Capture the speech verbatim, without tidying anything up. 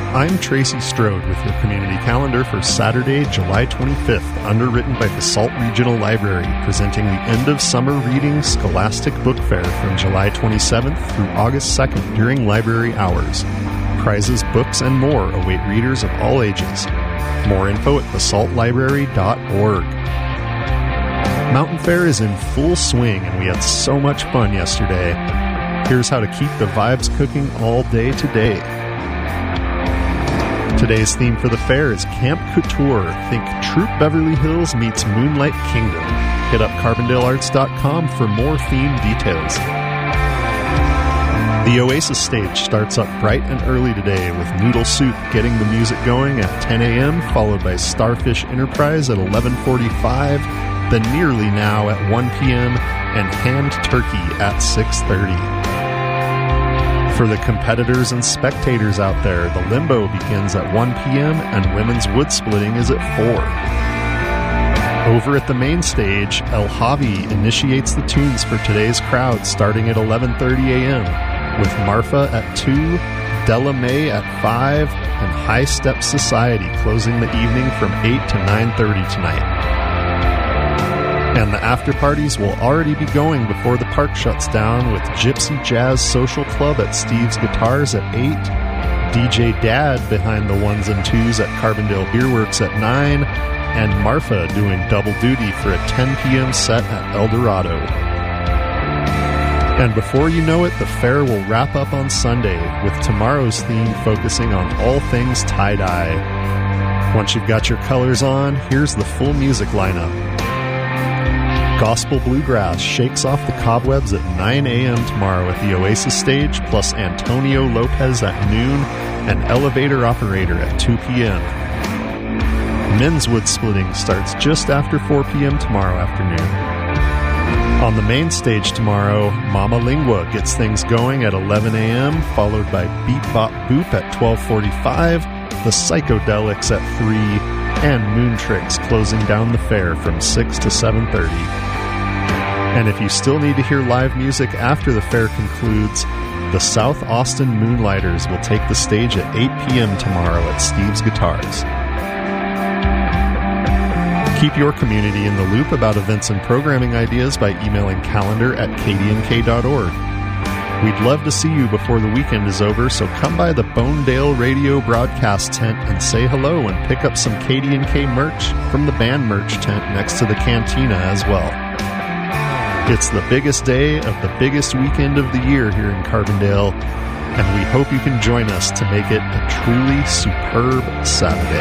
I'm Tracy Strode with your community calendar for Saturday, July twenty-fifth, underwritten by the Salt Regional Library, presenting the end of summer reading Scholastic Book Fair from July twenty-seventh through August second during library hours. Prizes, books, and more await readers of all ages. More info at the salt library dot org. Mountain Fair is in full swing, and we had so much fun yesterday. Here's how to keep the vibes cooking all day today. Today's theme for the fair is Camp Couture. Think Troop Beverly Hills meets Moonlight Kingdom. Hit up carbondale arts dot com for more theme details. The Oasis stage starts up bright and early today with Noodle Soup getting the music going at ten a.m., followed by Starfish Enterprise at eleven forty-five, then Nearly Now at one p.m., and Hand Turkey at six thirty. For the competitors and spectators out there, the Limbo begins at one p.m. and women's wood splitting is at four. Over at the main stage, El Javi initiates the tunes for today's crowd starting at eleven thirty a.m., with Marfa at two, Della May at five, and High Step Society closing the evening from eight to nine thirty tonight. And the after parties will already be going before the park shuts down with Gypsy Jazz Social Club at Steve's Guitars at eight, D J Dad behind the ones and twos at Carbondale Beer Works at nine, and Marfa doing double duty for a ten p.m. set at El Dorado. And before you know it, the fair will wrap up on Sunday with tomorrow's theme focusing on all things tie-dye. Once you've got your colors on, here's the full music lineup. Gospel Bluegrass shakes off the cobwebs at nine a.m. tomorrow at the Oasis stage, plus Antonio Lopez at noon and Elevator Operator at two p.m. Men's wood splitting starts just after four p.m. tomorrow afternoon. On the main stage tomorrow, Mama Lingua gets things going at eleven a.m., followed by Beat Bop Boop at twelve forty-five, the Psychedelics at three, and Moon Tricks closing down the fair from six to seven thirty. And if you still need to hear live music after the fair concludes, the South Austin Moonlighters will take the stage at eight p.m. tomorrow at Steve's Guitars. Keep your community in the loop about events and programming ideas by emailing calendar at k d n k dot org. We'd love to see you before the weekend is over, so come by the Bonedale Radio broadcast tent and say hello and pick up some K D N K merch from the band merch tent next to the cantina as well. It's the biggest day of the biggest weekend of the year here in Carbondale, and we hope you can join us to make it a truly superb Saturday.